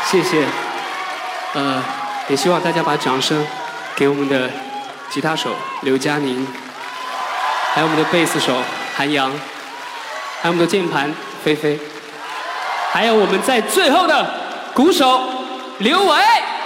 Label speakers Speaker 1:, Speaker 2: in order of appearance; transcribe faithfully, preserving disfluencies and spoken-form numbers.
Speaker 1: 谢谢。呃，也希望大家把掌声给我们的吉他手刘佳宁，还有我们的贝斯手韩阳，还有我们的键盘菲菲，还有我们在最后的鼓手刘伟。